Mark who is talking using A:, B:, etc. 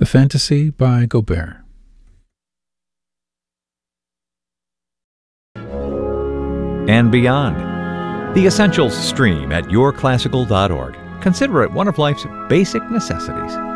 A: The Fantasy by Gobert.
B: And beyond. The Essentials stream at yourclassical.org. Consider it one of life's basic necessities.